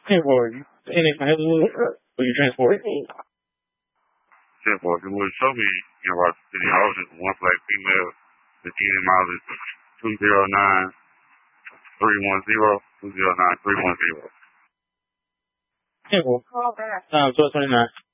10-4. Will you transport? 10-4. If you would show me in Rochester City, Ocean, one flight female, the TN mileage 209-310, 209-310. 10-4. 1229.